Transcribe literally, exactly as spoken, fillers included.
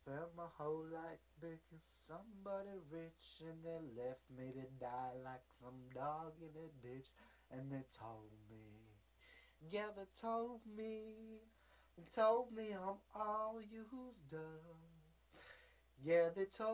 spent my whole life being somebody rich, and they left me to die like some dog in a ditch. And they told me, yeah, they told me, they told me I'm all used up. Yeah, they told